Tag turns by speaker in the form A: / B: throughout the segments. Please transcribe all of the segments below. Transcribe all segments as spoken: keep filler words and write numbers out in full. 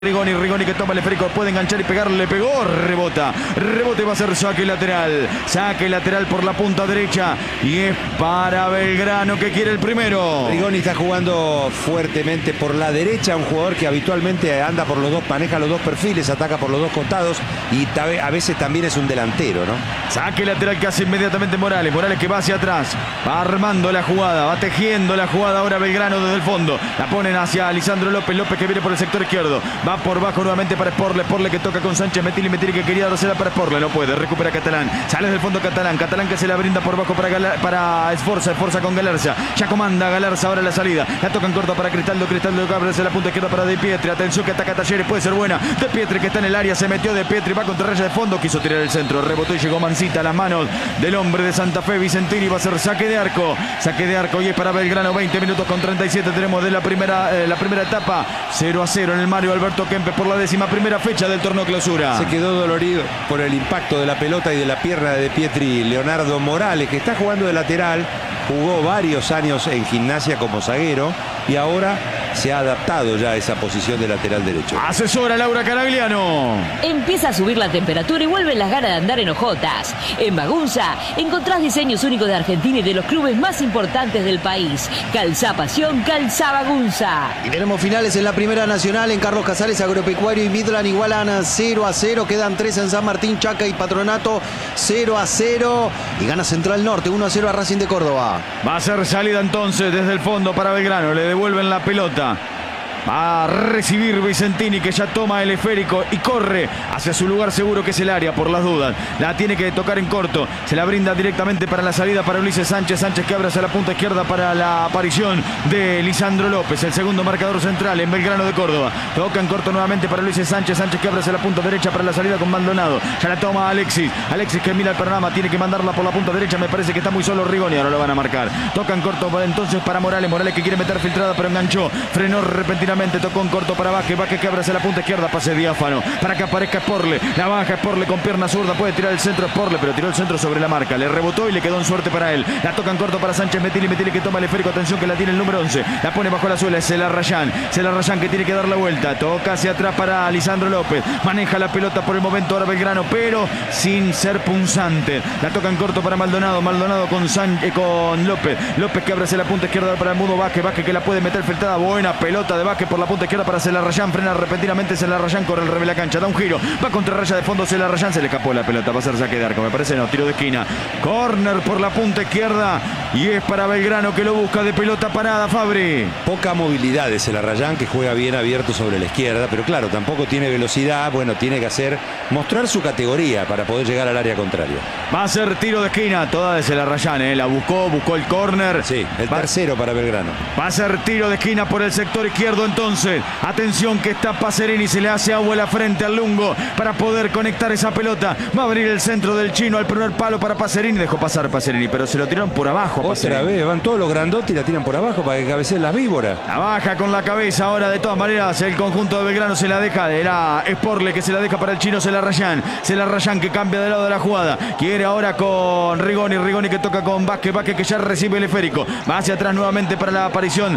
A: Rigoni, Rigoni que toma el esférico, puede enganchar y pegarle, le pegó, rebota, rebote, va a ser saque lateral, saque lateral por la punta derecha y es para Belgrano que quiere el primero.
B: Rigoni está jugando fuertemente por la derecha, un jugador que habitualmente anda por los dos, maneja los dos perfiles, ataca por los dos costados y a veces también es un delantero, ¿no?
A: Saque lateral que hace inmediatamente Morales, Morales que va hacia atrás, va armando la jugada, va tejiendo la jugada ahora Belgrano desde el fondo, la ponen hacia Lisandro López, López que viene por el sector izquierdo, va por bajo nuevamente para Sporle, Sporle que toca con Sánchez, Metili, Metili que quería dársela para Sporle, no puede, recupera Catalán, sale del fondo Catalán, Catalán que se la brinda por bajo para, Gala, para Esforza, Esforza con Galarza, ya comanda Galarza ahora la salida, la toca en corto para Cristaldo, Cristaldo que abre hacia la punta izquierda para De Pietri, atención que ataca Talleres, puede ser buena, De Pietri que está en el área, se metió De Pietri, va contra raya de fondo, quiso tirar el centro, rebotó y llegó Mancita a las manos del hombre de Santa Fe, Vicentini, va a ser saque de arco, saque de arco y es para Belgrano, veinte minutos con treinta y siete tenemos de la primera, eh, la primera etapa, cero a cero en el Mario Alberto Kempes por la décima primera fecha del torneo clausura.
B: Se quedó dolorido por el impacto de la pelota y de la pierna de De Pietri Leonardo Morales, que está jugando de lateral, jugó varios años en Gimnasia como zaguero y ahora se ha adaptado ya a esa posición de lateral derecho.
A: Asesora Laura Caragliano.
C: Empieza a subir la temperatura y vuelven las ganas de andar en hojotas. En Bagunza encontrás diseños únicos de Argentina y de los clubes más importantes del país. Calzá Pasión, Calzá Bagunza.
D: Y tenemos finales en la Primera Nacional. En Carlos Casares, Agropecuario y Midland igualan cero a cero. Quedan tres en San Martín, Chaca y Patronato cero a cero. Y gana Central Norte uno a cero a Racing de Córdoba.
A: Va a ser salida entonces desde el fondo para Belgrano. Le devuelven la pelota. Va a recibir Vicentini que ya toma el esférico y corre hacia su lugar seguro que es el área por las dudas. La tiene que tocar en corto. Se la brinda directamente para la salida para Ulises Sánchez. Sánchez que abre hacia la punta izquierda para la aparición de Lisandro López, el segundo marcador central en Belgrano de Córdoba. Toca en corto nuevamente para Ulises Sánchez. Sánchez que abre hacia la punta derecha para la salida con Maldonado. Ya la toma Alexis. Alexis que mira el panorama. Tiene que mandarla por la punta derecha. Me parece que está muy solo Rigoni. Ahora lo van a marcar. Toca en corto entonces para Morales. Morales que quiere meter filtrada pero enganchó. Frenó repentinamente. Tocó en corto para Vázquez, Vázquez que abre hacia la punta izquierda, pase diáfano, para que aparezca Sporle, la baja Sporle con pierna zurda, puede tirar el centro Sporle, pero tiró el centro sobre la marca, le rebotó y le quedó en suerte para él, la toca en corto para Sánchez, Metili, Metili que toma el esférico, atención que la tiene el número once, la pone bajo la suela, es Celarrayán, Celarrayán que tiene que dar la vuelta, toca hacia atrás para Lisandro López, maneja la pelota por el momento ahora Belgrano, pero sin ser punzante, la toca en corto para Maldonado, Maldonado con, San, eh, con López, López que abre hacia la punta izquierda para el mudo Vázquez, Vázquez que la puede meter filtrada, buena pelota de Vázquez por la punta izquierda para Celarrayán, frena repentinamente Celarrayán, corre el revés de la cancha, da un giro, va contra raya de fondo Celarrayán, se le escapó la pelota, va a ser saque de arco, me parece no, tiro de esquina, córner por la punta izquierda y es para Belgrano que lo busca de pelota parada, Fabri.
B: Poca movilidad de Celarrayán que juega bien abierto sobre la izquierda, pero claro, tampoco tiene velocidad, bueno, tiene que hacer, mostrar su categoría para poder llegar al área contraria.
A: Va a ser tiro de esquina, toda de Celarrayán, ¿eh? La buscó, buscó el córner.
B: Sí, el va, tercero para Belgrano.
A: Va a ser tiro de esquina por el sector izquierdo entonces. Atención que está Pacerini, se le hace agua a la frente al Lungo para poder conectar esa pelota. Va a abrir el centro del chino al primer palo para Pacerini. Dejó pasar Pacerini, pero se lo tiraron por abajo.
B: Otra
A: Pacerini.
B: vez, van todos los grandotes y la tiran por abajo para que cabeceen las víboras.
A: La baja con la cabeza ahora de todas maneras. El conjunto de Belgrano se la deja. Era Sporle que se la deja para el chino Celarrayán. Celarrayán que cambia de lado de la jugada. Quiere ahora con Rigoni. Rigoni que toca con Vázquez. Vázquez que ya recibe el esférico. Va hacia atrás nuevamente para la aparición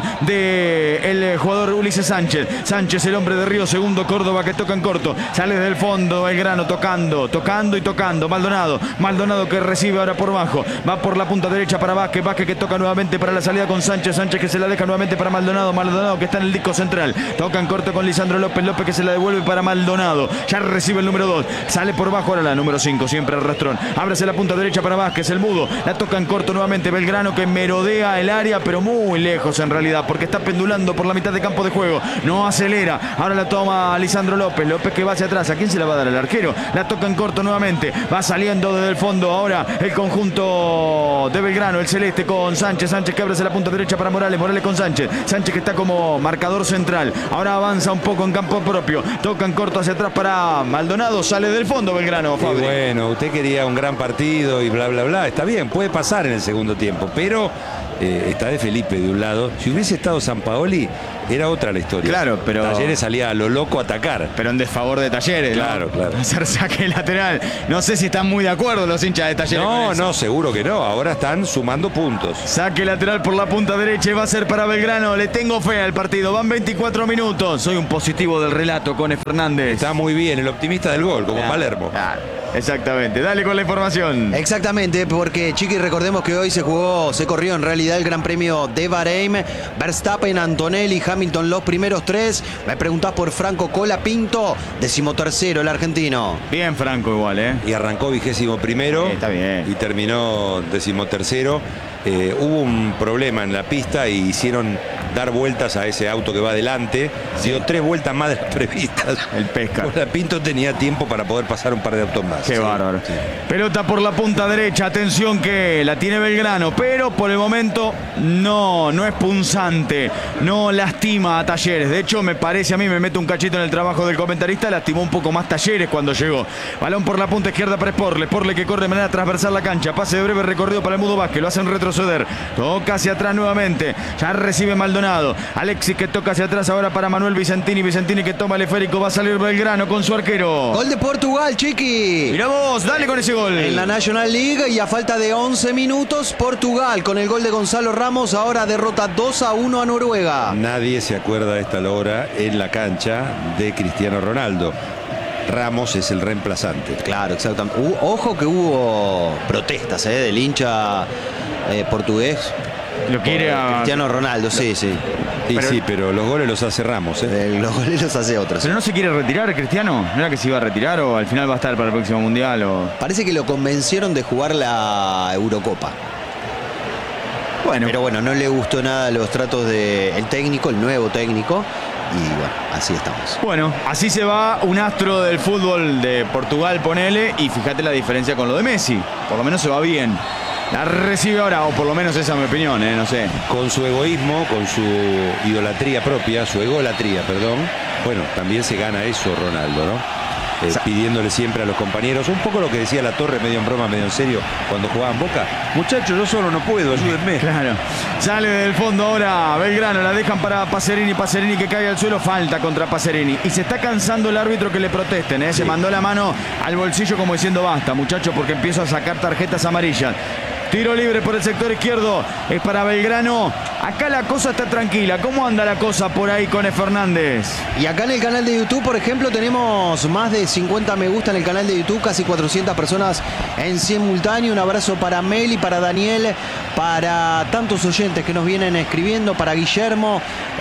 A: del jugador Ulises Sánchez. Sánchez, el hombre de Río Segundo, Córdoba que toca en corto. Sale desde el fondo Belgrano tocando, tocando y tocando. Maldonado. Maldonado que recibe ahora por bajo. Va por la punta derecha para Vázquez. Vázquez que toca nuevamente para la salida con Sánchez. Sánchez que se la deja nuevamente para Maldonado. Maldonado que está en el disco central. Toca en corto con Lisandro López. López que se la devuelve para Maldonado. Ya recibe el número dos. Sale por bajo ahora la número cinco. Siempre el rastrón. Ábrese la punta derecha para Vázquez. El mudo. La toca en corto nuevamente Belgrano que merodea el área, pero muy lejos en realidad, porque está pendulando por la mitad de campo de juego. No acelera. Ahora la toma Lisandro López. López que va hacia atrás. ¿A quién se la va a dar? El arquero. La toca en corto nuevamente. Va saliendo desde el fondo ahora el conjunto de Belgrano. El celeste con Sánchez. Sánchez que abre hacia la punta derecha para Morales. Morales con Sánchez. Sánchez que está como marcador central. Ahora avanza un poco en campo propio. Toca en corto hacia atrás para Maldonado. Sale del fondo Belgrano, Fabri.
B: Y bueno, usted quería un gran partido y bla, bla, bla. Está bien, puede pasar en el segundo tiempo, pero... Eh, está de Felipe de un lado. Si hubiese estado Sampaoli, era otra la historia.
A: Claro, pero...
B: Talleres salía a lo loco a atacar.
A: Pero en desfavor de Talleres,
B: Claro,
A: ¿no?
B: claro.
A: Hacer saque lateral. No sé si están muy de acuerdo los hinchas de Talleres.
B: No,
A: con eso.
B: no, seguro que no. Ahora están sumando puntos.
A: Saque lateral por la punta derecha y va a ser para Belgrano. Le tengo fe al partido. Van veinticuatro minutos. Soy un positivo del relato, Cone Fernández.
B: Está muy bien, el optimista del gol, como
A: Claro,
B: Palermo.
A: claro, exactamente. Dale con la información.
D: Exactamente, porque Chiqui, recordemos que hoy se jugó, se corrió en realidad el Gran Premio de Bahrein. Verstappen, Antonelli, Hamilton los primeros tres. Me preguntás por Franco Colapinto, decimotercero el argentino.
A: Bien Franco igual, ¿eh?
B: Y arrancó vigésimo primero.
A: Sí, está bien.
B: Y terminó decimotercero. Eh, hubo un problema en la pista y hicieron dar vueltas a ese auto que va adelante. Dio tres vueltas más de las previstas.
A: El pesca.
B: Colapinto tenía tiempo para poder pasar un par de autos más.
A: Qué
B: Sí,
A: bárbaro.
B: sí.
A: Pelota por la punta derecha. Atención que la tiene Belgrano, pero por el momento no, no es punzante. No lastima a Talleres. De hecho, me parece a mí, me meto un cachito en el trabajo del comentarista, lastimó un poco más Talleres cuando llegó. Balón por la punta izquierda para Sporle. Sporle que corre de manera transversal la cancha. Pase de breve recorrido para el Mudo Vázquez. Lo hacen retroceder. Toca hacia atrás nuevamente. Ya recibe Maldonado. Alexis que toca hacia atrás ahora para Manuel Vicentini. Vicentini que toma el esférico. Va a salir Belgrano con su arquero.
D: Gol de Portugal, Chiqui.
A: Mirá vos, dale con ese gol.
D: En la National League y a falta de once minutos, Portugal con el gol de Gonzalo Ramos ahora derrota dos a uno a Noruega.
B: Nadie se acuerda a esta hora en la cancha de Cristiano Ronaldo. Ramos es el reemplazante.
D: Claro, exactamente. Hubo- ojo que hubo protestas, ¿eh? Del hincha eh, portugués.
A: Lo quiere a...
D: Cristiano Ronaldo, sí, sí.
B: Sí,
A: Pero-
B: sí, pero los goles los hace Ramos, ¿eh?
D: Eh, Los goleros hace otros.
A: ¿Pero no se quiere retirar, Cristiano? ¿No era que se iba a retirar o al final va a estar para el próximo Mundial? O...
D: Parece que lo convencieron de jugar la Eurocopa.
A: Bueno,
D: Pero bueno, no le gustó nada los tratos del técnico, el nuevo técnico. Y bueno, así estamos.
A: bueno, así se va un astro del fútbol de Portugal, ponele, y fíjate la diferencia con lo de Messi. Por lo menos se va bien. La recibe ahora, o por lo menos esa es mi opinión, ¿eh? No sé.
B: Con su egoísmo, con su idolatría propia, su egolatría, perdón. Bueno, también se gana eso Ronaldo, ¿no? Eh, pidiéndole siempre a los compañeros, un poco lo que decía La Torre, medio en broma, medio en serio, cuando jugaban Boca. Muchachos, yo solo no puedo, ayúdenme.
A: Claro. Sale del fondo ahora Belgrano, la dejan para Pacerini, Pacerini que cae al suelo, falta contra Pacerini. Y se está cansando el árbitro que le protesten, ¿eh? Se
B: Sí.
A: mandó la mano al bolsillo como diciendo basta, muchachos, porque empiezo a sacar tarjetas amarillas. Tiro libre por el sector izquierdo, es para Belgrano. Acá la cosa está tranquila. ¿Cómo anda la cosa por ahí con Fernández?
D: Y acá en el canal de YouTube, por ejemplo, tenemos más de cincuenta me gusta en el canal de YouTube, casi cuatrocientas personas en simultáneo. Un abrazo para Meli, para Daniel, para tantos oyentes que nos vienen escribiendo, para Guillermo,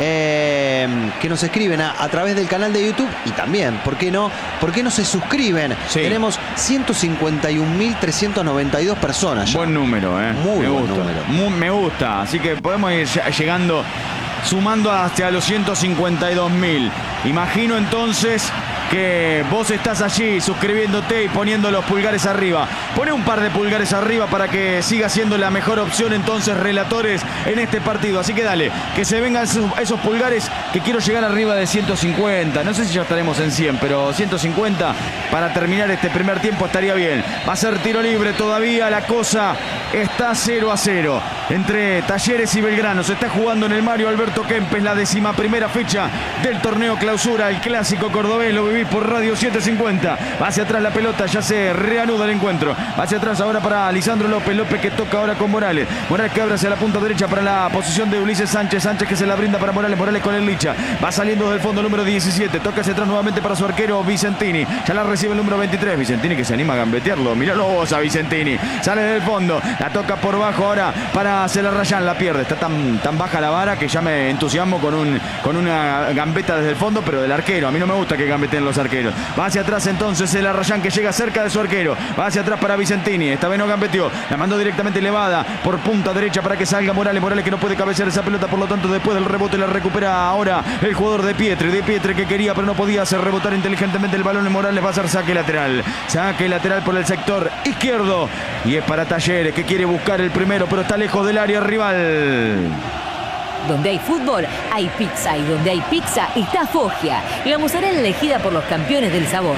D: eh, que nos escriben a, a través del canal de YouTube. Y también, ¿por qué no? ¿Por qué no se suscriben?
A: Sí.
D: Tenemos ciento cincuenta y un mil trescientas noventa y dos personas ya.
A: Buen número, ¿eh?
D: Muy
A: me
D: buen
A: gusta.
D: número.
A: Mu- me gusta. Así que podemos ir ll- llegando, sumando hasta los ciento cincuenta y dos mil. Imagino entonces que vos estás allí suscribiéndote y poniendo los pulgares arriba. Pone un par de pulgares arriba para que siga siendo la mejor opción entonces, relatores, en este partido. Así que dale, que se vengan esos, esos pulgares, que quiero llegar arriba de ciento cincuenta. No sé si ya estaremos en cien, pero ciento cincuenta para terminar este primer tiempo estaría bien. Va a ser tiro libre todavía, la cosa está cero a cero entre Talleres y Belgrano. Se está jugando en el Mario Alberto Kempes la décima primera fecha del torneo clausura, el clásico cordobés. Lo viví por Radio setecientos cincuenta. Va hacia atrás la pelota, ya se reanuda el encuentro. Va hacia atrás ahora para Lisandro López. López que toca ahora con Morales. Morales que abre hacia la punta derecha para la posición de Ulises Sánchez. Sánchez que se la brinda para Morales. Morales con el Licha. Va saliendo del fondo número diecisiete. Toca hacia atrás nuevamente para su arquero Vicentini. Ya la recibe el número veintitrés. Vicentini que se anima a gambetearlo. Míralo vos a Vicentini. Sale del fondo. La toca por bajo ahora para Celarrayán. La pierde. Está tan, tan baja la vara que ya me entusiasmo con, un, con una gambeta desde el fondo, pero del arquero. A mí no me gusta que gambeteen los arqueros. Va hacia atrás entonces Celarrayán que llega cerca de su arquero. Va hacia atrás para Vicentini. Esta vez no gambeteó. La mandó directamente elevada por punta derecha para que salga Morales. Morales que no puede cabecear esa pelota. Por lo tanto, después del rebote la recupera ahora el jugador de Pietre. De Pietre que quería pero no podía hacer rebotar inteligentemente el balón. Morales va a hacer saque lateral. Saque lateral por el sector izquierdo. Y es para Talleres que quiere buscar el primero, pero está lejos del área rival.
C: Donde hay fútbol, hay pizza. Y donde hay pizza, está Foggia. La mozzarella elegida por los campeones del sabor.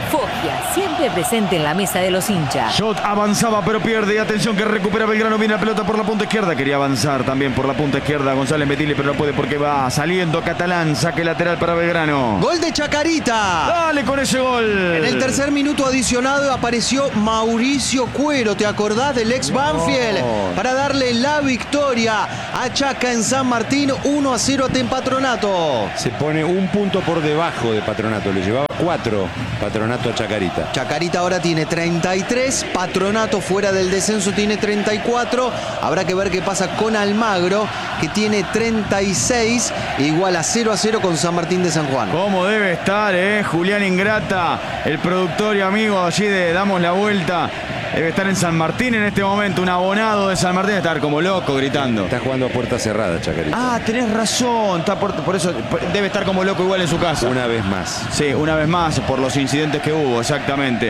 C: Foggia, siempre presente en la mesa de los hinchas.
A: Shot avanzaba pero pierde y atención que recupera Belgrano, viene la pelota por la punta izquierda, quería avanzar también por la punta izquierda González Metili pero no puede porque va saliendo Catalán, saque lateral para Belgrano.
D: Gol de Chacarita.
A: Dale con ese gol.
D: En el tercer minuto adicionado apareció Mauricio Cuero, ¿te acordás del ex Banfield? Para darle la victoria a Chaca en San Martín, uno a cero ante Patronato.
B: Se pone un punto por debajo de Patronato, le llevaba cuatro Patronato a Chacarita.
D: Chacarita ahora tiene treinta y tres, Patronato fuera del descenso tiene treinta y cuatro. Habrá que ver qué pasa con Almagro, que tiene treinta y seis, igual a cero a cero con San Martín de San Juan.
A: ¿Cómo debe estar, eh? Julián Ingrata, el productor y amigo allí de Damos la Vuelta. Debe estar en San Martín en este momento, un abonado de San Martín, debe estar como loco gritando.
B: Está jugando a puerta cerrada, Chacarita.
A: Ah, tenés razón, está por, por eso debe estar como loco igual en su casa.
B: Una vez más.
A: Sí, una vez más, por los incidentes que hubo, exactamente.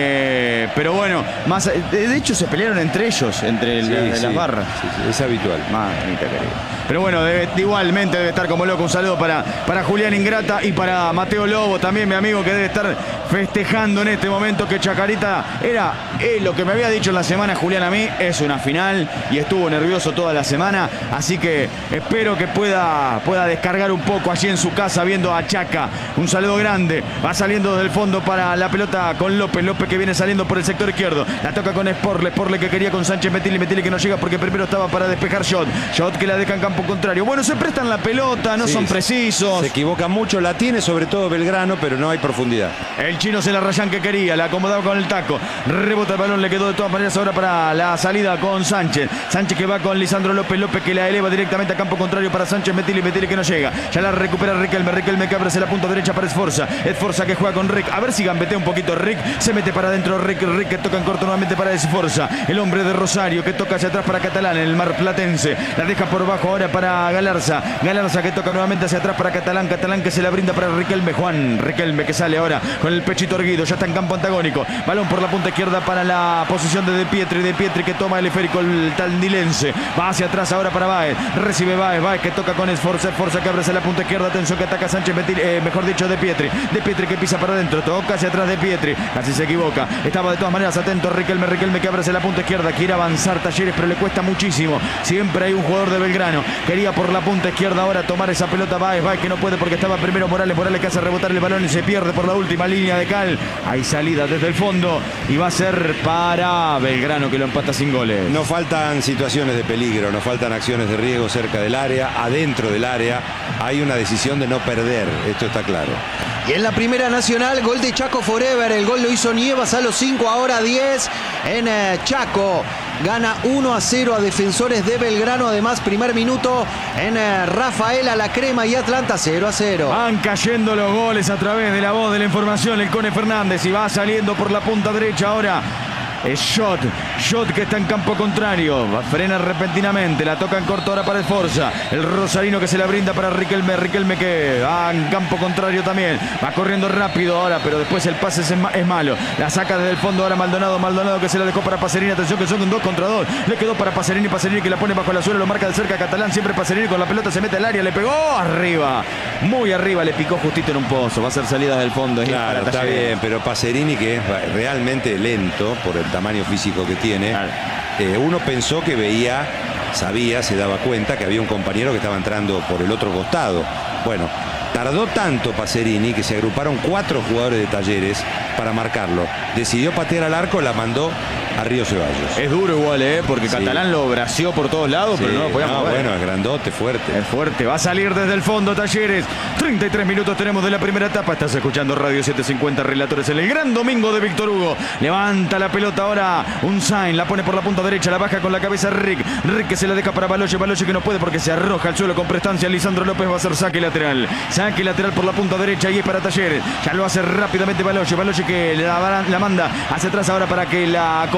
A: Eh, pero bueno, más, de, de hecho se pelearon entre ellos, entre
B: Sí,
A: la-
B: sí.
A: las barras.
B: Sí, sí, es habitual.
A: Mamita querida. Pero bueno, debe- igualmente debe estar como loco. Un saludo para, para Julián Ingrata y para Mateo Lobo, también mi amigo, que debe estar festejando en este momento que Chacarita era eh, lo que me había dicho en la semana Julián a mí, es una final y estuvo nervioso toda la semana, así que espero que pueda, pueda descargar un poco allí en su casa viendo a Chaca. Un saludo grande, va saliendo desde el fondo para la pelota con López, López que viene saliendo por el sector izquierdo, la toca con Sporle, Sporle que quería con Sánchez Metili, Metili que no llega porque primero estaba para despejar Shot, Shot que la deja en campo contrario. Bueno, se prestan la pelota, no
B: Sí,
A: son precisos.
B: Se equivoca mucho, la tiene sobre todo Belgrano, pero no hay profundidad.
A: El chino se la rayan que quería, la acomodaba con el taco, rebota el balón, le quedó de todas maneras ahora para la salida con Sánchez. Sánchez que va con Lisandro López, López que la eleva directamente a campo contrario para Sánchez Metili, Metili que no llega. Ya la recupera Riquelme, Riquelme que abre hacia la punta derecha para Esforza. Esforza que juega con Rick, a ver si gambetea un poquito Rick, se mete para adentro Rick, Rick que toca en corto nuevamente para Esforza. El hombre de Rosario que toca hacia atrás para Catalán, en el Mar Platense. La deja por bajo ahora para Galarza. Galarza que toca nuevamente hacia atrás para Catalán, Catalán que se la brinda para Riquelme, Juan Riquelme que sale ahora con el pechito erguido, ya está en campo antagónico. Balón por la punta izquierda para la posición de De Pietri, De Pietri que toma el esférico, el tandilense. Va hacia atrás ahora para Baez, recibe Baez, Baez que toca con Esforza, Esforza que abre hacia la punta izquierda, atención que ataca Sánchez Metili, eh, mejor dicho De Pietri, De Pietri que pisa para adentro, toca hacia atrás De Pietri, casi se equivoca, estaba de todas maneras atento Riquelme, Riquelme que abre hacia la punta izquierda, quiere avanzar Talleres pero le cuesta muchísimo, siempre hay un jugador de Belgrano, quería por la punta izquierda ahora tomar esa pelota Baez, Baez que no puede porque estaba primero Morales, Morales que hace rebotar el balón y se pierde por la última línea de cal, hay salida desde el fondo y va a ser para Belgrano que lo empata sin goles.
B: No faltan situaciones de peligro, no faltan acciones de riesgo cerca del área, adentro del área. Hay una decisión de no perder, esto está claro.
D: Y en la Primera Nacional, gol de Chaco Forever. El gol lo hizo Nievas a los cinco, ahora diez en eh, Chaco. Gana uno a cero a Defensores de Belgrano. Además, primer minuto en eh, Rafaela, La Crema y Atlanta cero a cero.
A: Van cayendo los goles a través de la voz de la información. El Cone Fernández y va saliendo por la punta derecha ahora. Es Shot, Shot que está en campo contrario, va, frena repentinamente, la toca en corto ahora para Esforza, el rosarino que se la brinda para Riquelme, Riquelme que va en campo contrario también, va corriendo rápido ahora, pero después el pase es, es malo, la saca desde el fondo ahora Maldonado, Maldonado que se la dejó para Pacerini, atención que son dos contra dos, le quedó para Pacerini, Pacerini que la pone bajo la suela, lo marca de cerca Catalán, siempre Pacerini con la pelota se mete al área, le pegó arriba, muy arriba, le picó justito en un pozo, va a ser salida del fondo.
B: Claro,
A: para
B: está
A: Talleres.
B: bien, pero Pacerini, que es realmente lento por el tamaño físico que tiene,
A: Claro.
B: eh, uno pensó que veía, sabía, se daba cuenta que había un compañero que estaba entrando por el otro costado. Bueno, tardó tanto Pacerini que se agruparon cuatro jugadores de Talleres para marcarlo. Decidió patear al arco, la mandó a Río Ceballos.
A: Es duro igual, ¿eh? Porque
B: Sí.
A: Catalán lo bració por todos lados,
B: Sí,
A: pero no lo podía
B: no,
A: mover.
B: bueno, es grandote, fuerte.
A: Es fuerte, va a salir desde el fondo Talleres. treinta y tres minutos tenemos de la primera etapa. Estás escuchando Radio setecientos cincuenta Relatores en el gran domingo de Víctor Hugo. Levanta la pelota ahora Unzain, la pone por la punta derecha, la baja con la cabeza Rick. Rick que se la deja para Baloye, Baloye que no puede porque se arroja al suelo con prestancia. Lisandro López va a hacer saque lateral. Saque lateral por la punta derecha y es para Talleres. Ya lo hace rápidamente Baloye, Baloye que la, la manda hacia atrás ahora para que la acomode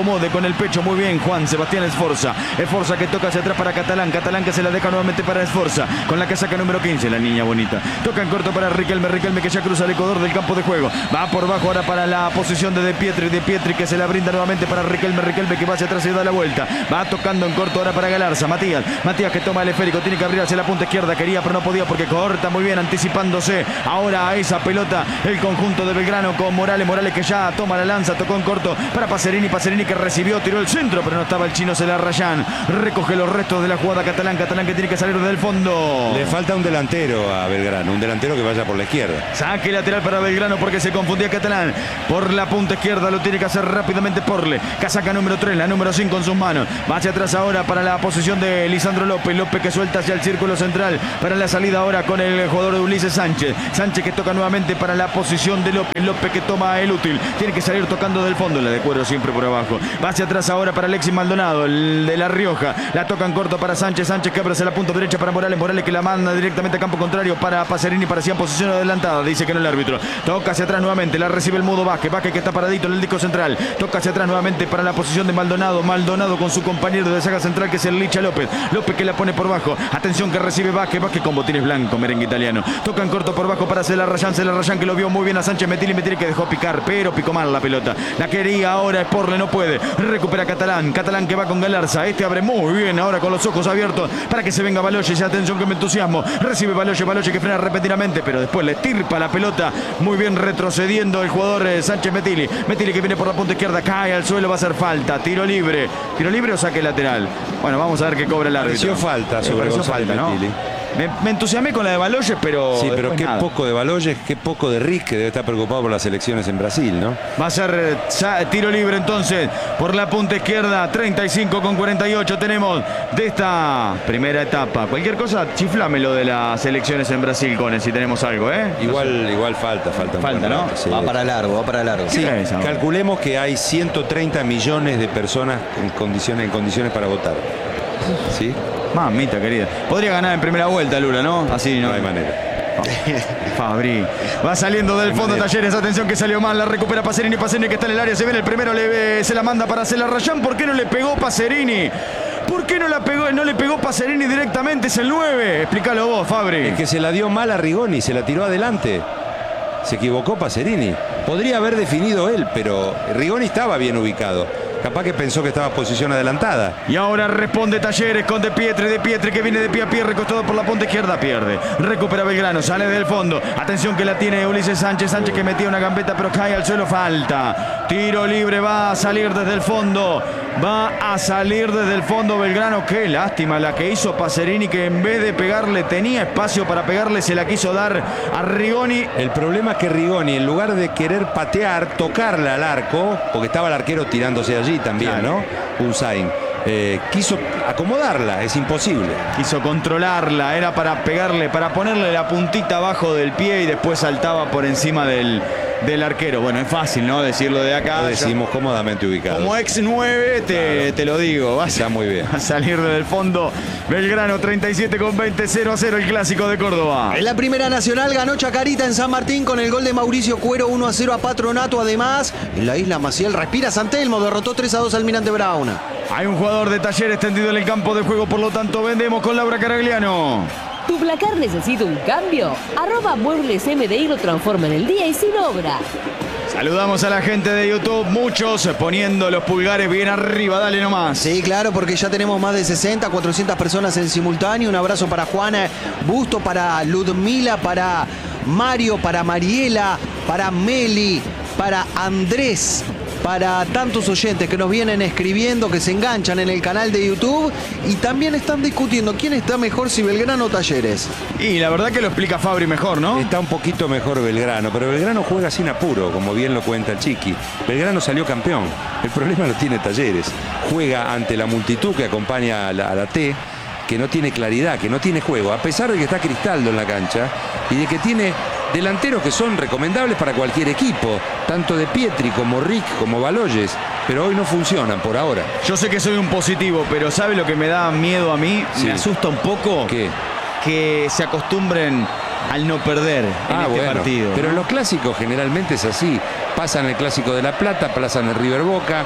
A: acomode con el pecho. Muy bien, Juan Sebastián Esforza. Esforza que toca hacia atrás para Catalán. Catalán que se la deja nuevamente para Esforza. Con la casaca número quince, la niña bonita. Toca en corto para Riquelme. Riquelme que ya cruza el ecuador del campo de juego. Va por bajo ahora para la posición de De Pietri. De Pietri que se la brinda nuevamente para Riquelme. Riquelme que va hacia atrás y da la vuelta. Va tocando en corto ahora para Galarza. Matías. Matías que toma el esférico. Tiene que abrir hacia la punta izquierda. Quería pero no podía porque corta muy bien anticipándose. Ahora a esa pelota el conjunto de Belgrano con Morales. Morales que ya toma la lanza. Tocó en corto para Pacerini. Pacerini que recibió. Tiró el centro pero no estaba el chino Celarrayán. Recoge los restos de la jugada Catalán. Catalán que tiene que salir desde el fondo.
B: Le falta un delantero a Belgrano. Un delantero que vaya por la izquierda.
A: Saque lateral para Belgrano porque se confundía Catalán. Por la punta izquierda lo tiene que hacer rápidamente Porle. Casaca número tres, la número cinco en sus manos. Va hacia atrás ahora para la posición de Lisandro López. López que suelta hacia el círculo central. Para la salida ahora con el jugador de Ulises Sánchez. Sánchez que toca nuevamente para la posición de López. López que toma el útil. Tiene que salir tocando del fondo. La de Cuero siempre por abajo. Va hacia atrás ahora para Alexis Maldonado. El de La Rioja. La toca en corto para Sánchez. Sánchez que abre hacia la punta derecha para Morales. Morales que la manda directamente a campo contrario para Pacerini. Parecía en posición adelantada. Dice que no el árbitro. Toca hacia atrás nuevamente. La recibe el Mudo Vázquez. Vázquez que está paradito en el disco central. Toca hacia atrás nuevamente para la posición de Maldonado. Maldonado con su compañero de saga central que es el Licha López. López que la pone por bajo. Atención que recibe Vázquez. Vázquez con botines blancos. Merengue italiano. Toca en corto por bajo para Celarrayán. Celarrayán que lo vio muy bien a Sánchez Metili. Metili que dejó picar. Pero picó mal la pelota. La quería ahora Sporle. No puede. Recupera Catalán. Catalán que va con Galarza. Este abre muy bien ahora con los ojos abiertos para que se venga Baloyes. Y atención que me entusiasmo. Recibe Baloyes. Baloyes que frena repentinamente. Pero después le estirpa la pelota. Muy bien retrocediendo el jugador eh, Sánchez Metili. Metili que viene por la punta izquierda. Cae al suelo. Va a hacer falta. Tiro libre. Tiro libre o saque lateral. Bueno, vamos a ver qué cobra el árbitro.
B: Pareció falta sobre
A: pareció
B: González
A: falta, ¿no?
B: Metili.
A: Me, me entusiasmé con la de Baloyes, pero.
B: Sí, pero qué
A: nada.
B: poco de Baloyes, qué poco de Rick, que debe estar preocupado por las elecciones en Brasil, ¿no?
A: Va a ser eh, sa- tiro libre entonces por la punta izquierda. treinta y cinco con cuarenta y ocho tenemos de esta primera etapa. Cualquier cosa, chiflame lo de las elecciones en Brasil, Cone, si tenemos algo, ¿eh?
B: Igual, igual falta, falta un
A: Falta,
B: buen
A: ¿no?
B: rato, sí.
D: Va para largo, va para largo.
A: Sí.
B: Sí,
A: es ahora?
B: calculemos que hay ciento treinta millones de personas en condiciones, en condiciones para votar. ¿Sí?
A: Mamita querida. Podría ganar en primera vuelta, Lula, ¿no? Así, ¿no?
B: No hay manera.
A: Fabri. Va saliendo del fondo Talleres. Atención que salió mal. La recupera Pacerini. Pacerini que está en el área. Se viene el primero. Le, se la manda para Celarrayán. ¿Por qué no le pegó Pacerini? ¿Por qué no, la pegó, no le pegó Pacerini directamente? Es el nueve. Explícalo vos, Fabri.
B: Es que se la dio mal a Rigoni, se la tiró adelante. Se equivocó Pacerini. Podría haber definido él, pero Rigoni estaba bien ubicado. Capaz que pensó que estaba en posición adelantada.
A: Y ahora responde Talleres con De Pietri. De Pietri que viene de pie a pie, recostado por la punta izquierda. Pierde. Recupera Belgrano. Sale del fondo. Atención que la tiene Ulises Sánchez. Sánchez que metía una gambeta pero cae al suelo. Falta. Tiro libre. Va a salir desde el fondo. Va a salir desde el fondo Belgrano. Qué lástima la que hizo Pacerini, que en vez de pegarle tenía espacio para pegarle. Se la quiso dar a Rigoni.
B: El problema es que Rigoni, en lugar de querer patear, tocarle al arco, porque estaba el arquero tirándose allí también,
A: Claro.
B: ¿no? Unzain. Eh, quiso acomodarla, es imposible.
A: Quiso controlarla. Era para pegarle, para ponerle la puntita abajo del pie y después saltaba por encima del, del arquero. Bueno, es fácil, ¿no? Decirlo de acá.
B: Lo decimos cómodamente ubicado.
A: Como ex nueve te,
B: Claro.
A: te lo digo. Vas
B: Está muy bien.
A: a salir del fondo. Belgrano treinta y siete con veinte, cero a cero el clásico de Córdoba.
D: En la primera nacional ganó Chacarita en San Martín con el gol de Mauricio Cuero, uno a cero a Patronato. Además, en la isla Maciel respira San Telmo, derrotó tres a dos al Almirante Brown.
A: Hay un jugador de Talleres tendido en el campo de juego, por lo tanto vendemos con Laura Caragliano.
C: ¿Tu placar necesita un cambio? Arroba Muebles M D I lo transforma en el día y sin obra.
A: Saludamos a la gente de YouTube, muchos poniendo los pulgares bien arriba, dale nomás.
D: Sí, claro, porque ya tenemos más de sesenta, cuatrocientas personas en simultáneo. Un abrazo para Juana Busto, para Ludmila, para Mario, para Mariela, para Meli, para Andrés, para tantos oyentes que nos vienen escribiendo, que se enganchan en el canal de YouTube y también están discutiendo quién está mejor, si Belgrano o Talleres.
A: Y la verdad que lo explica Fabri mejor, ¿no?
B: Está un poquito mejor Belgrano, pero Belgrano juega sin apuro, como bien lo cuenta el Chiqui. Belgrano salió campeón. El problema lo tiene Talleres. Juega ante la multitud que acompaña a la, a la T, que no tiene claridad, que no tiene juego, a pesar de que está Cristaldo en la cancha y de que tiene delanteros que son recomendables para cualquier equipo, tanto de Pietri como Rick como Baloyes, pero hoy no funcionan por ahora.
A: Yo sé que soy un positivo, pero ¿sabe lo que me da miedo a mí?
B: Sí.
A: Me asusta un poco.
B: ¿Qué?
A: Que se acostumbren al no perder en
B: Ah,
A: este
B: bueno,
A: partido.
B: pero
A: ¿no?
B: en los clásicos generalmente es así. Pasan el Clásico de La Plata, pasan el River Boca,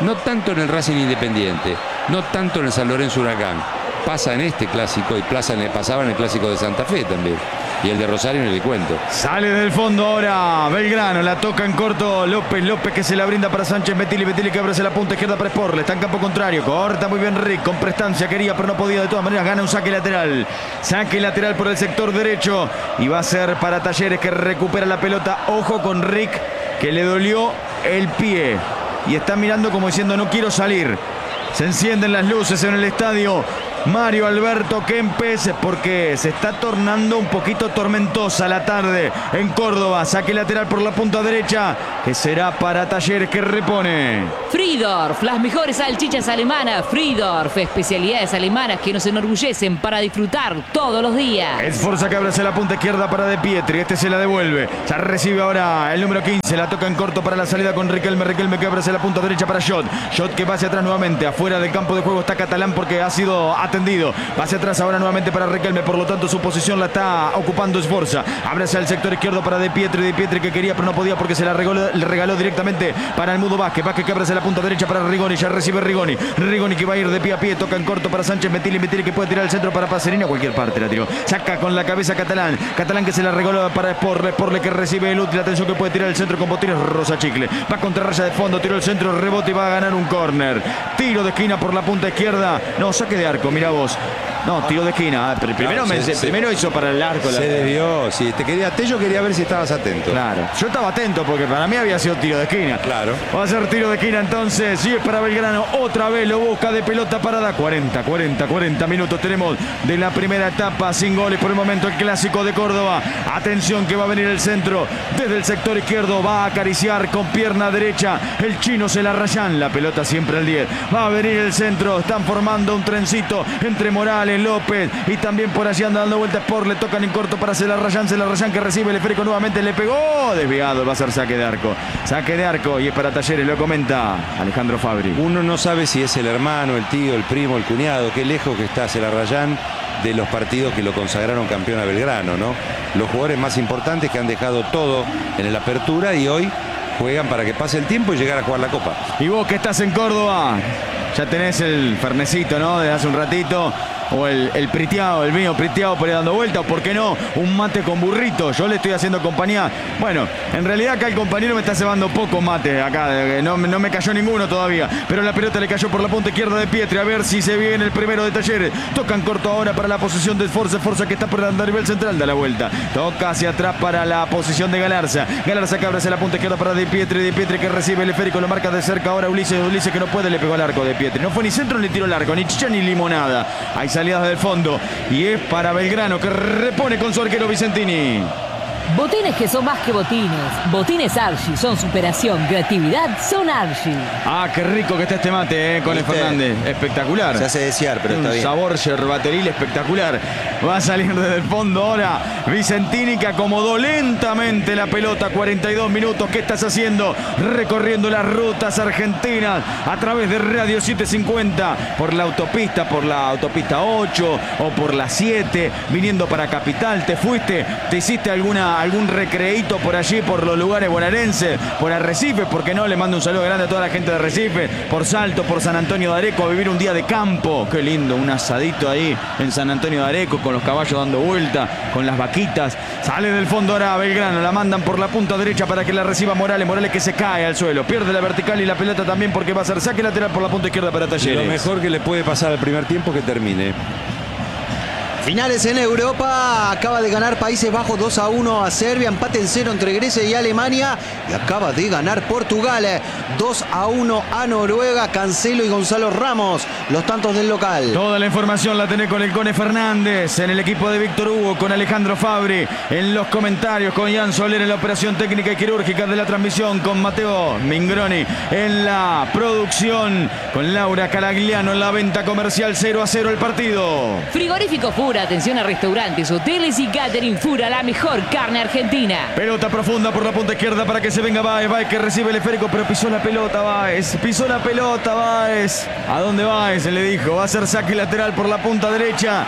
B: no tanto en el Racing Independiente, no tanto en el San Lorenzo Huracán. Pasa en este clásico y pasa en el, pasaba en el clásico de Santa Fe también. Y el de Rosario ni le cuento.
A: Sale del fondo ahora Belgrano, la toca en corto López, López que se la brinda para Sánchez Betili, Betili que abre la punta izquierda para Sporle, está en campo contrario, corta muy bien Rick, con prestancia quería pero no podía, de todas maneras gana un saque lateral, saque lateral por el sector derecho y va a ser para Talleres que recupera la pelota. Ojo con Rick que le dolió el pie y está mirando como diciendo no quiero salir. Se encienden las luces en el estadio Mario Alberto Kempes porque se está tornando un poquito tormentosa la tarde en Córdoba. Saque lateral por la punta derecha que será para Talleres que repone.
C: Friedorf, las mejores salchichas alemanas. Friedorf, especialidades alemanas que nos enorgullecen para disfrutar todos los días.
A: Esforza que abre hacia la punta izquierda para De Pietri. Este se la devuelve. Ya recibe ahora el número quince. La toca en corto para la salida con Riquelme. Riquelme que abre hacia la punta derecha para Schott. Schott que va hacia atrás nuevamente. Afuera del campo de juego está Catalán porque ha sido atendido. Va hacia atrás ahora nuevamente para Riquelme. Por lo tanto su posición la está ocupando Esforza. Abre hacia el sector izquierdo para De Pietri. De Pietri que quería pero no podía porque se la regaló, le regaló directamente para el Mudo Vázquez. Vázquez que abre hacia la punta derecha para Rigoni. Ya recibe Rigoni. Rigoni que va a ir de pie a pie. Toca en corto para Sánchez Betili. Betili que puede tirar el centro para Pacerini. A cualquier parte la tiró. Saca con la cabeza Catalán. Catalán que se la regaló para Sporle. Sporle que recibe el útil. Atención que puede tirar el centro con botines. Rosa Chicle. Va contra raya de fondo. Tiró el centro. Rebote y va a ganar un córner. Tiro de esquina por la punta izquierda. No, saque de arco. Mira vos. No, tiro de esquina. Pero primero,
B: Claro,
A: me,
B: se- se-
A: primero hizo para el arco.
B: Se
A: la-
B: desvió, sí. Te quería, Tello quería ver si estabas atento.
A: Claro. Yo estaba atento porque para mí había sido tiro de esquina.
B: Claro.
A: Va a ser tiro de esquina entonces. Y es para Belgrano. Otra vez lo busca de pelota parada. cuarenta, cuarenta, cuarenta minutos tenemos de la primera etapa. Sin goles por el momento el clásico de Córdoba. Atención que va a venir el centro. Desde el sector izquierdo va a acariciar con pierna derecha. El chino se la rayan. La pelota siempre al diez. Va a venir el centro. Están formando un trencito entre Morales, López. Y también por allí anda dando vueltas por. Le tocan en corto para Celarrayán. Celarrayán que recibe el esférico nuevamente. Le pegó. Desviado. Va a ser saque de arco. Saque de arco. Y es para Talleres. Lo comenta Alejandro Fabri.
B: Uno no sabe si es el hermano, el tío, el primo, el cuñado. Qué lejos que está Celarrayán de los partidos que lo consagraron campeón a Belgrano, ¿no? Los jugadores más importantes que han dejado todo en la apertura y hoy juegan para que pase el tiempo y llegar a jugar la Copa.
A: Y vos que estás en Córdoba, ya tenés el fernecito, ¿no? De hace un ratito. O el, el priteado, el vino priteado por ahí dando vuelta. O por qué no, un mate con burrito. Yo le estoy haciendo compañía. Bueno, en realidad acá el compañero me está cebando poco mate. Acá no, no me cayó ninguno todavía. Pero la pelota le cayó por la punta izquierda de Pietri. A ver si se viene el primero de Talleres. Tocan corto ahora para la posición de Esforza. Esforza que está por el nivel central. Da la vuelta. Toca hacia atrás para la posición de Galarza. Galarza que abre hacia la punta izquierda para De Pietri. De Pietri que recibe el esférico. Lo marca de cerca ahora Ulises. Ulises que no puede. Le pegó al arco de Pietri. No fue ni centro ni tiro al arco. Ni chicha ni limonada. Hay salidas del fondo. Y es para Belgrano que repone con su arquero Vicentini.
C: Botines que son más que botines. Botines Archie son superación, creatividad, son Archie.
A: Ah, qué rico que está este mate, eh, con el
D: ¿Viste?
A: Fernández. Espectacular.
D: Se hace desear, pero está
A: Un
D: bien.
A: sabor yerbateril espectacular. Va a salir desde el fondo ahora Vicentini que acomodó lentamente la pelota. cuarenta y dos minutos. ¿Qué estás haciendo? Recorriendo las rutas argentinas a través de Radio setecientos cincuenta. Por la autopista, por la autopista ocho o por la siete. Viniendo para Capital. ¿Te fuiste? ¿Te hiciste alguna, algún recreíto por allí, por los lugares bonaerenses? Por Arrecife, ¿por qué no? Le mando un saludo grande a toda la gente de Arrecife. Por Salto, por San Antonio de Areco. A vivir un día de campo. Qué lindo, un asadito ahí en San Antonio de Areco. Con los caballos dando vuelta, con las vaquitas. Sale del fondo ahora Belgrano, la mandan por la punta derecha para que la reciba Morales. Morales que se cae al suelo, pierde la vertical y la pelota también porque va a ser saque lateral por la punta izquierda para Talleres.
B: Lo mejor que le puede pasar al primer tiempo que termine.
D: Finales en Europa, acaba de ganar Países Bajos dos a uno a Serbia, empate en cero entre Grecia y Alemania y acaba de ganar Portugal dos a uno a Noruega, Cancelo y Gonzalo Ramos, los tantos del local.
A: Toda la información la tenés con el Cone Fernández, en el equipo de Víctor Hugo, con Alejandro Fabri, en los comentarios, con Ian Soler en la operación técnica y quirúrgica de la transmisión, con Mateo Mingroni en la producción, con Laura Caragliano en la venta comercial. Cero a cero el partido.
C: Frigorífico Fura, atención a restaurantes, hoteles y catering Fura, la mejor carne argentina.
A: Pelota profunda por la punta izquierda para que se venga Báez. Báez que recibe el esférico, pero pisó la pelota Báez. Pisó la pelota Báez. ¿A dónde Báez? Se le dijo. Va a ser saque lateral por la punta derecha.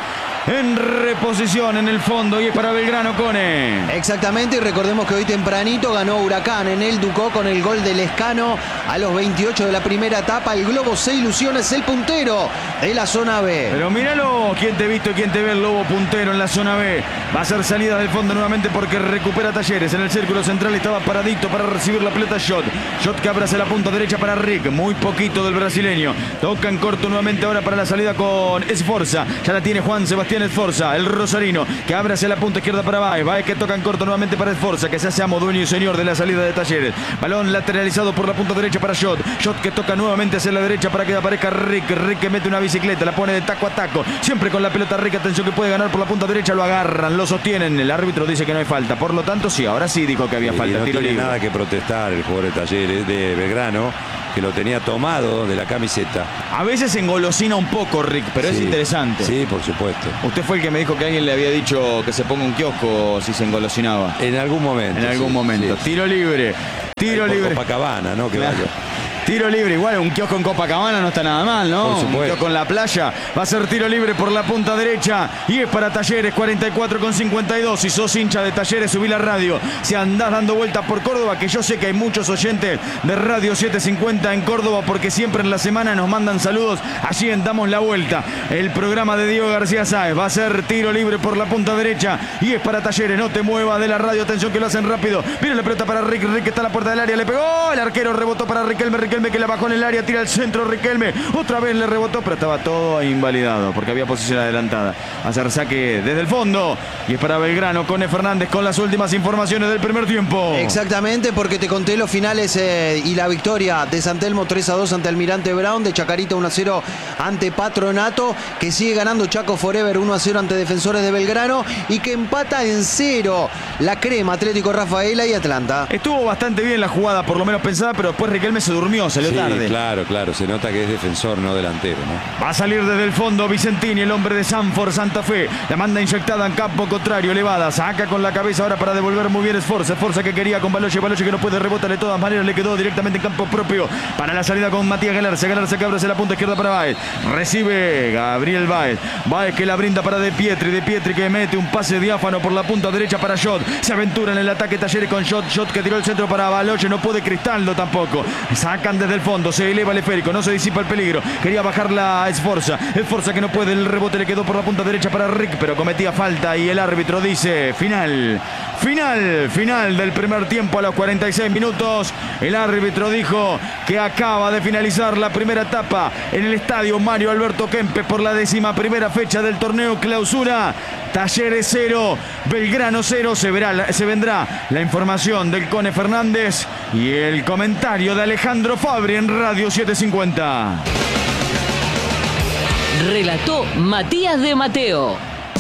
A: en reposición en el fondo y es para Belgrano, Cone.
D: Exactamente, y recordemos que hoy tempranito ganó Huracán en el Ducó con el gol de Lescano a los veintiocho de la primera etapa. El Globo se ilusiona, es el puntero de la zona B.
A: Pero míralo, quién te visto y quién te ve, el Lobo puntero en la zona B. Va a ser salida del fondo nuevamente porque recupera Talleres. En el círculo central estaba paradito para recibir la pelota Shot. Shot que abraza la punta derecha para Rick. Muy poquito del brasileño. Toca en corto nuevamente ahora para la salida con Esforza. Ya la tiene Juan Sebastián Esforza, el rosarino, que abre hacia la punta izquierda para Baez. Baez que toca en corto nuevamente para Esforza, que se hace amo, dueño y señor de la salida de Talleres. Balón lateralizado por la punta derecha para Shot. Shot que toca nuevamente hacia la derecha para que aparezca Rick. Rick que mete una bicicleta, la pone de taco a taco. Siempre con la pelota Rick. Atención que puede ganar por la punta derecha. Lo agarran, lo sostienen. El árbitro dice que no hay falta. Por lo tanto, sí, ahora sí dijo que había
B: Y
A: falta.
B: no
A: Tiro
B: tiene
A: libre.
B: nada que protestar el jugador de Talleres, de Belgrano, que lo tenía tomado de la camiseta.
A: A veces engolosina un poco Rick, pero
B: Sí,
A: es interesante.
B: Sí, por supuesto.
A: Usted fue el que me dijo que alguien le había dicho que se ponga un kiosco si se engolosinaba.
B: En algún momento.
A: En algún
B: sí,
A: momento.
B: sí.
A: Tiro libre. Tiro
B: Ahí por
A: libre.
B: Copacabana, ¿no? Que
A: Claro.
B: vaya.
A: Tiro libre, igual un kiosco en Copacabana no está nada mal, ¿no?
B: Por supuesto.
A: Un kiosco en la playa. Va a ser tiro libre por la punta derecha y es para Talleres, cuarenta y cuatro con cincuenta y dos. Si sos hincha de Talleres, subí la radio. Si andás dando vueltas por Córdoba, que yo sé que hay muchos oyentes de Radio setecientos cincuenta en Córdoba porque siempre en la semana nos mandan saludos. Allí en Damos la Vuelta. El programa de Diego García Sáez va a ser tiro libre por la punta derecha y es para Talleres. No te muevas de la radio, atención que lo hacen rápido. Viene la pelota para Rick, Rick está a la puerta del área, le pegó. El arquero rebotó para Riquelme, Riquelme que la bajó en el área. Tira al centro Riquelme, otra vez le rebotó, pero estaba todo invalidado porque había posición adelantada. Va a hacer saque desde el fondo y es para Belgrano. Cone Fernández con las últimas informaciones del primer tiempo.
D: Exactamente, porque te conté los finales eh, y la victoria de San Telmo tres a dos ante Almirante Brown, de Chacarita uno a cero ante Patronato, que sigue ganando Chaco Forever uno a cero ante Defensores de Belgrano y que empata en cero la Crema, Atlético Rafaela y Atlanta.
A: Estuvo bastante bien la jugada, por lo menos pensada, pero después Riquelme se durmió, salió
B: Sí,
A: tarde.
B: claro, claro. Se nota que es defensor, no delantero, ¿no?
A: Va a salir desde el fondo Vicentini, el hombre de Sanford Santa Fe. La manda inyectada en campo contrario, elevada. Saca con la cabeza ahora para devolver muy bien Esforza. Esforza que quería con Baloche. Baloche que no puede rebotar de todas maneras. Le quedó directamente en campo propio para la salida con Matías Galarza. Galarza que abre hacia la punta izquierda para Baez. Recibe Gabriel Baez. Baez que la brinda para De Pietri. De Pietri que mete un pase diáfano por la punta derecha para Shot. Se aventura en el ataque Talleres con Shot. Shot que tiró el centro para Baloche. No puede Cristaldo tampoco. Sacan desde el fondo. Se eleva el esférico. No se disipa el peligro. Quería bajarla a Esforza. Esforza que no puede. El rebote le quedó por la punta derecha para Rick, pero cometía falta y el árbitro dice final. Final, final del primer tiempo a los cuarenta y seis minutos. El árbitro dijo que acaba de finalizar la primera etapa en el estadio Mario Alberto Kempes por la décima primera fecha del torneo Clausura. Talleres cero, Belgrano cero. Se, verá, se vendrá la información del Cone Fernández y el comentario de Alejandro Fabri en Radio setecientos cincuenta.
C: Relató Matías de Mateo.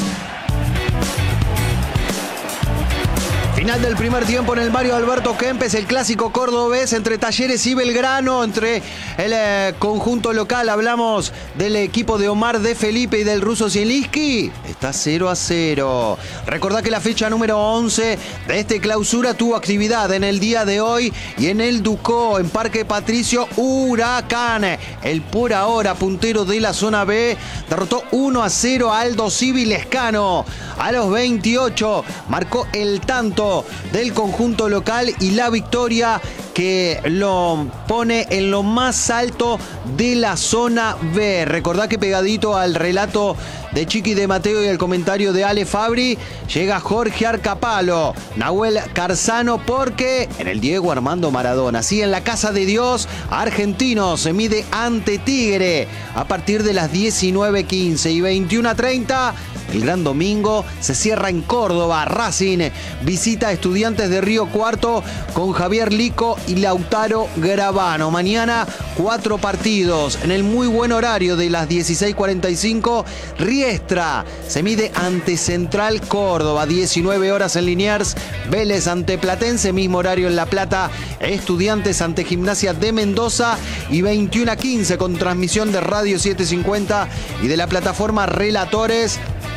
D: Final del primer tiempo en el Mario Alberto Kempes, el clásico cordobés entre Talleres y Belgrano, entre el eh, conjunto local. Hablamos del equipo de Omar de Felipe y del ruso Zielinski. Está cero a cero. Recordá que la fecha número once de este clausura tuvo actividad en el día de hoy y en el Ducó, en Parque Patricio, Huracán. El por ahora puntero de la zona B derrotó uno a cero a Aldo Civi Lescano. A los veintiocho marcó el tanto del conjunto local y la victoria que lo pone en lo más alto de la zona B. Recordá que pegadito al relato de Chiqui de Mateo y el comentario de Ale Fabri, llega Jorge Arcapalo, Nahuel Carzano, porque en el Diego Armando Maradona, sí, en la Casa de Dios, Argentino se mide ante Tigre a partir de las diecinueve quince y veintiuno a treinta. El gran domingo se cierra en Córdoba. Racing visita a Estudiantes de Río Cuarto con Javier Lico y Lautaro Gravano. Mañana cuatro partidos en el muy buen horario de las dieciséis cuarenta y cinco. Riestra se mide ante Central Córdoba, diecinueve horas en Liniers. Vélez ante Platense, mismo horario en La Plata. Estudiantes ante Gimnasia de Mendoza y veintiuno a quince con transmisión de Radio setecientos cincuenta y de la plataforma Relatores.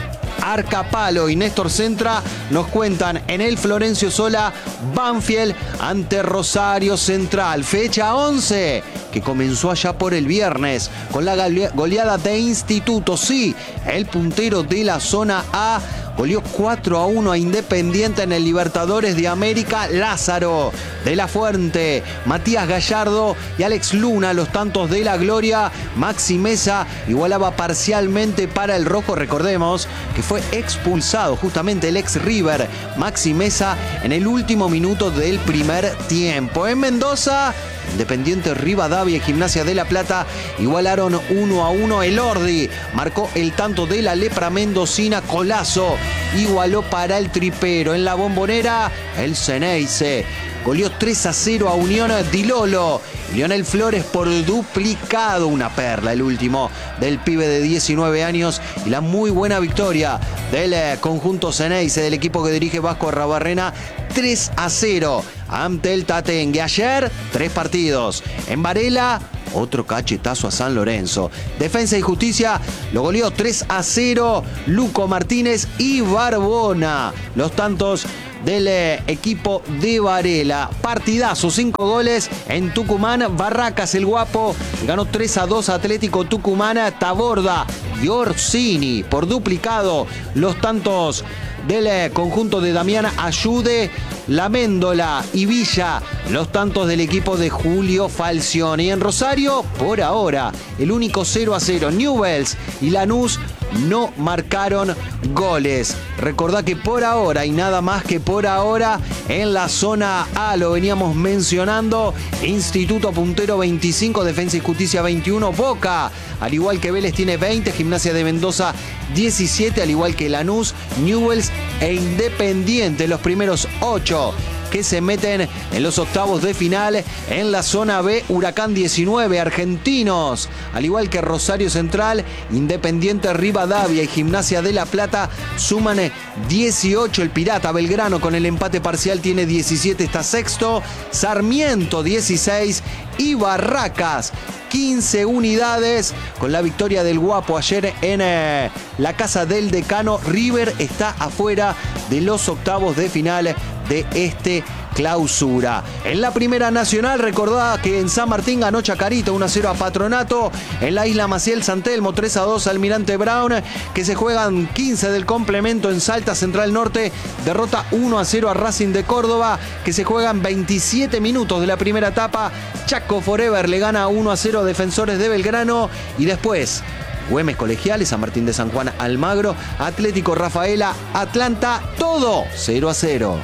D: Arcapalo y Néstor Centra nos cuentan en el Florencio Sola, Banfield ante Rosario Central. Fecha once que comenzó allá por el viernes con la goleada de Instituto. Sí, el puntero de la zona A goleó cuatro a uno a Independiente en el Libertadores de América. Lázaro de la Fuente, Matías Gallardo y Alex Luna, los tantos de la Gloria. Maxi Mesa igualaba parcialmente para el rojo. Recordemos que fue expulsado justamente el ex River, Maxi Mesa, en el último minuto del primer tiempo. En Mendoza, Independiente Rivadavia y Gimnasia de la Plata igualaron uno a uno. El Ordi marcó el tanto de la lepra mendocina. Colazo igualó para el tripero. En la Bombonera, el Ceneice goleó tres a cero a Unión Di Lolo. Lionel Flores por duplicado, una perla el último del pibe de diecinueve años, y la muy buena victoria del eh, conjunto Ceneice, del equipo que dirige Vasco Arrabarrena, tres a cero ante el Tatengue. Ayer, tres partidos. En Varela, otro cachetazo a San Lorenzo. Defensa y Justicia lo goleó tres a cero Luco Martínez y Barbona, los tantos del eh, equipo de Varela. Partidazo, cinco goles en Tucumán. Barracas, el guapo, ganó tres a dos Atlético Tucumán. Taborda y Orsini por duplicado, los tantos del eh, conjunto de Damián Ayude. Laméndola y Villa, los tantos del equipo de Julio Falcioni. Y en Rosario, por ahora, el único cero a cero. Newell's y Lanús no marcaron goles. Recordá que por ahora, y nada más que por ahora, en la zona A, lo veníamos mencionando, Instituto puntero veinticinco, Defensa y Justicia veintiuno, Boca, al igual que Vélez, tiene veinte, Gimnasia de Mendoza diecisiete, al igual que Lanús, Newell's e Independiente, los primeros ocho que se meten en los octavos de final. En la zona B, Huracán diecinueve, Argentinos, al igual que Rosario Central, Independiente Rivadavia y Gimnasia de la Plata suman dieciocho. El Pirata Belgrano con el empate parcial tiene diecisiete, está sexto. Sarmiento dieciséis y Barracas quince unidades. Con la victoria del Guapo ayer en eh, la casa del Decano, River está afuera de los octavos de final de este clausura. En la Primera Nacional, recordá que en San Martín ganó Chacarita uno a cero a Patronato. En la Isla Maciel, San Telmo tres a dos Almirante Brown, que se juegan quince del complemento. En Salta, Central Norte derrota uno a cero a Racing de Córdoba, que se juegan veintisiete minutos de la primera etapa. Chaco Forever le gana uno a cero a Defensores de Belgrano. Y después, Güemes Colegiales, San Martín de San Juan, Almagro, Atlético Rafaela, Atlanta, todo cero a cero.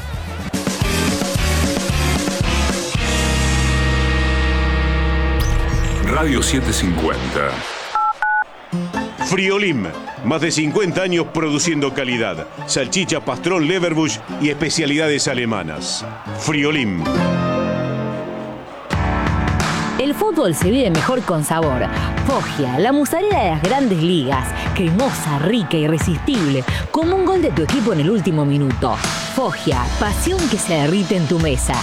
E: Radio setecientos cincuenta.
F: Friolim, más de cincuenta años produciendo calidad, salchicha, pastrón, leverbush y especialidades alemanas. Friolim.
C: El fútbol se vive mejor con sabor. Foggia, la mozzarella de las grandes ligas. Cremosa, rica, irresistible. Como un gol de tu equipo en el último minuto. Foggia, pasión que se derrite en tu mesa.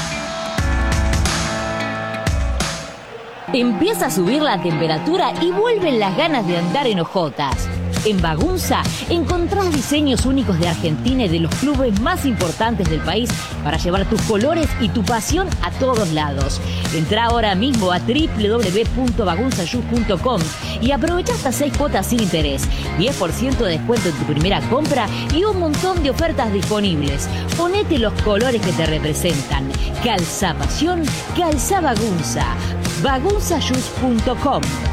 C: Empieza a subir la temperatura y vuelven las ganas de andar en hojotas. En Bagunza encontrás diseños únicos de Argentina y de los clubes más importantes del país para llevar tus colores y tu pasión a todos lados. Entrá ahora mismo a doble u doble u doble u punto bagunzayus punto com y aprovecha hasta seis cuotas sin interés, diez por ciento de descuento en tu primera compra y un montón de ofertas disponibles. Ponete los colores que te representan. Calza pasión, calza Bagunza. bagunzayus punto com.